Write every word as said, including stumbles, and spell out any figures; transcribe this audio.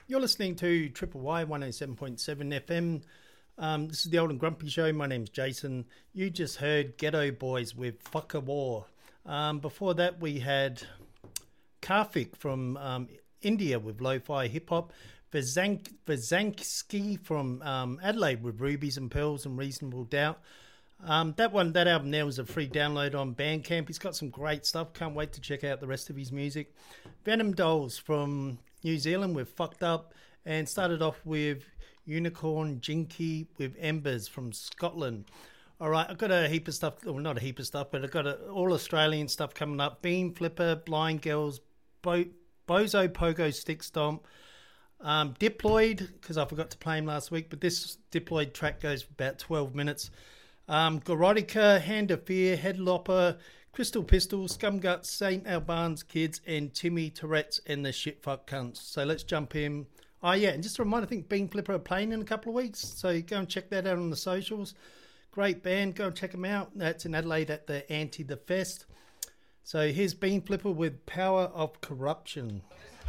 You're listening to Triple Y one oh seven point seven F M. Um, this is the Old and Grumpy Show. My name's Jason. You just heard Ghetto Boys with Fuck a War. Um, before that, we had Karthik from um, India with Lo-Fi Hip Hop. Vazank, Vazansky from um, Adelaide with Rubies and Pearls and Reasonable Doubt. Um, that one, that album now is a free download on Bandcamp. He's got some great stuff. Can't wait to check out the rest of his music. Venom Dolls from New Zealand with Fucked Up, and started off with Unicorn Jinky with Embers from Scotland. All right, I've got a heap of stuff, well, not a heap of stuff, but I've got a, all Australian stuff coming up. Bean Flipper, Blind Girls, Bo, Bozo Pogo Stick Stomp, um, Diploid, because I forgot to play him last week, but this Diploid track goes for about twelve minutes. Um, Gorotica, Hand of Fear, Headlopper, Crystal Pistol, Scumgut, Saint Albans Kids, and Timmy Tourette's and the Shitfuck Cunts. So let's jump in. Oh, yeah, and just a reminder, I think Bean Flipper are playing in a couple of weeks, so go and check that out on the socials. Great band, go and check them out. That's in Adelaide at the Anti The Fest. So here's Bean Flipper with Power of Corruption.